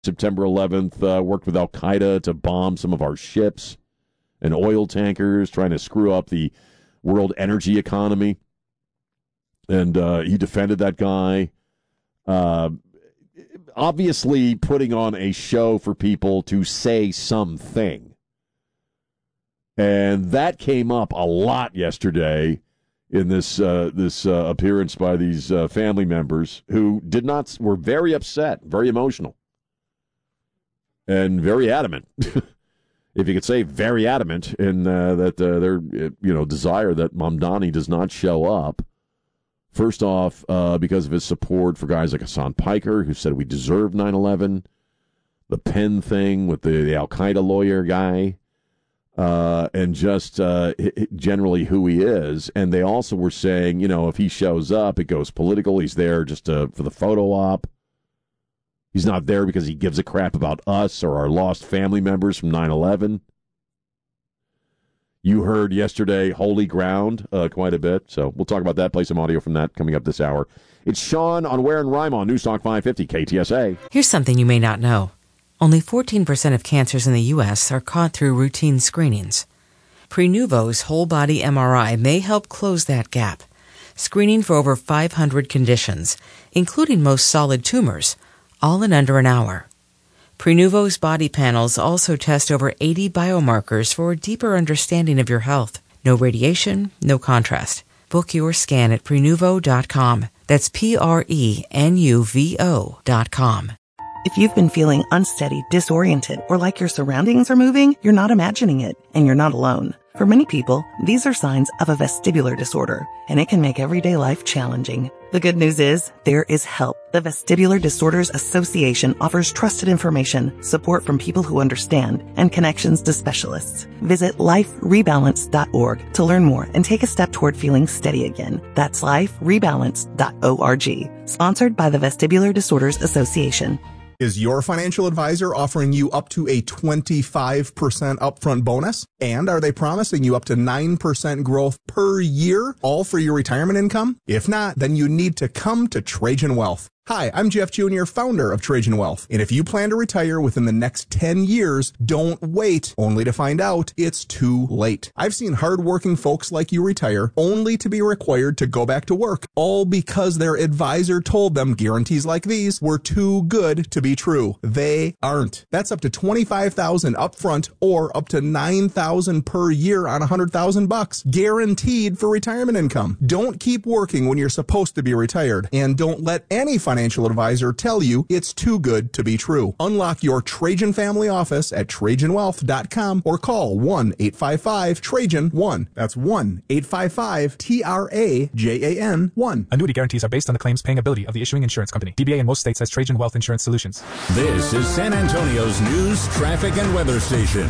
September 11th, worked with Al-Qaeda to bomb some of our ships and oil tankers, trying to screw up the world energy economy. And he defended that guy. Obviously putting on a show for people to say something. And that came up a lot yesterday in this appearance by these family members who were very upset, very emotional, and very adamant. If you could say very adamant in that their desire that Mamdani does not show up. First off, because of his support for guys like Hassan Piker, who said we deserved 9/11, the Penn thing with the Al-Qaeda lawyer guy, and just generally who he is. And they also were saying, if he shows up, it goes political. He's there just for the photo op. He's not there because he gives a crap about us or our lost family members from 9/11. You heard yesterday Holy Ground quite a bit, so we'll talk about that, play some audio from that coming up this hour. It's Sean on Ware and Rhyme on Newstalk 550 KTSA. Here's something you may not know. Only 14% of cancers in the U.S. are caught through routine screenings. Prenuvo's whole-body MRI may help close that gap, screening for over 500 conditions, including most solid tumors, all in under an hour. Prenuvo's body panels also test over 80 biomarkers for a deeper understanding of your health. No radiation, no contrast. Book your scan at Prenuvo.com. That's Prenuvo.com. If you've been feeling unsteady, disoriented, or like your surroundings are moving, you're not imagining it, and you're not alone. For many people, these are signs of a vestibular disorder, and it can make everyday life challenging. The good news is, there is help. The Vestibular Disorders Association offers trusted information, support from people who understand, and connections to specialists. Visit liferebalance.org to learn more and take a step toward feeling steady again. That's liferebalance.org. Sponsored by the Vestibular Disorders Association. Is your financial advisor offering you up to a 25% upfront bonus? And are they promising you up to 9% growth per year, all for your retirement income? If not, then you need to come to Trajan Wealth. Hi, I'm Jeff Jr., founder of Trajan Wealth. And if you plan to retire within the next 10 years, don't wait only to find out it's too late. I've seen hardworking folks like you retire only to be required to go back to work, all because their advisor told them guarantees like these were too good to be true. They aren't. That's up to $25,000 upfront or up to $9,000 per year on $100,000, guaranteed for retirement income. Don't keep working when you're supposed to be retired, and don't let any financial advisor tell you it's too good to be true. Unlock your Trajan family office at TrajanWealth.com or call 1-855-TRAJAN-1. That's 1-855-TRAJAN-1. Annuity guarantees are based on the claims paying ability of the issuing insurance company. DBA in most states has Trajan Wealth Insurance Solutions. This is San Antonio's news, traffic, and weather station.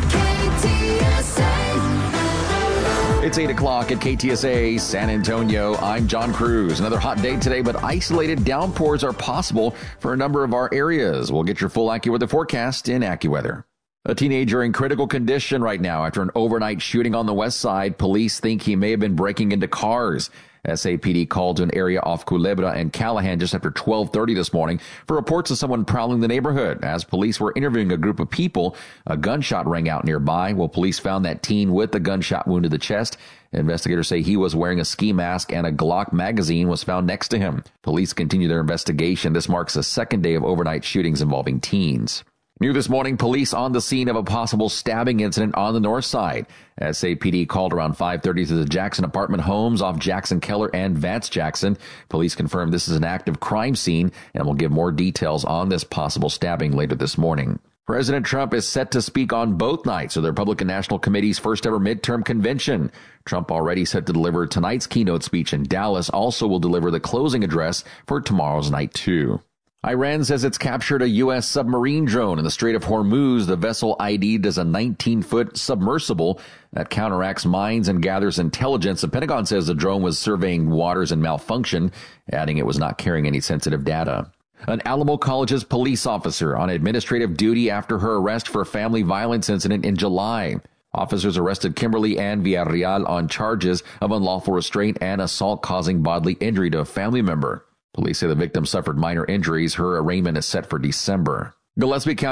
It's 8 o'clock at KTSA San Antonio. I'm John Cruz. Another hot day today, but isolated downpours are possible for a number of our areas. We'll get your full AccuWeather forecast in AccuWeather. A teenager in critical condition right now after an overnight shooting on the west side. Police think he may have been breaking into cars. SAPD called to an area off Culebra and Callahan just after 12:30 this morning for reports of someone prowling the neighborhood. As police were interviewing a group of people, a gunshot rang out nearby. Well, police found that teen with the gunshot wound to the chest. Investigators say he was wearing a ski mask and a Glock magazine was found next to him. Police continue their investigation. This marks the second day of overnight shootings involving teens. New this morning, police on the scene of a possible stabbing incident on the north side. SAPD called around 5:30 to the Jackson apartment homes off Jackson Keller and Vance Jackson. Police confirmed this is an active crime scene and will give more details on this possible stabbing later this morning. President Trump is set to speak on both nights of the Republican National Committee's first ever midterm convention. Trump already set to deliver tonight's keynote speech in Dallas, also will deliver the closing address for tomorrow's night too. Iran says it's captured a U.S. submarine drone in the Strait of Hormuz. The vessel ID'd as a 19-foot submersible that counteracts mines and gathers intelligence. The Pentagon says the drone was surveying waters and malfunctioned, adding it was not carrying any sensitive data. An Alamo College's police officer on administrative duty after her arrest for a family violence incident in July. Officers arrested Kimberly Ann Villarreal on charges of unlawful restraint and assault causing bodily injury to a family member. Police say the victim suffered minor injuries. Her arraignment is set for December. Gillespie County